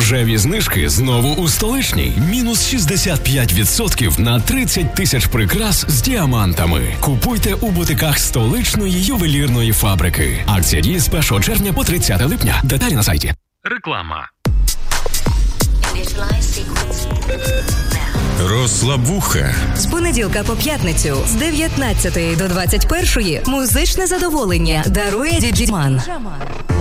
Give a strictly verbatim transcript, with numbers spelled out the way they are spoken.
Рожеві знижки знову у столичній. Мінус шістдесят п'ять відсотків на тридцять тисяч прикрас з діамантами. Купуйте у бутиках столичної ювелірної фабрики. Акція діє з першого червня по тридцяте липня. Деталі на сайті. Реклама. Розслабуха. З понеділка по п'ятницю з дев'ятнадцятої до двадцять першої музичне задоволення дарує діджей Ман.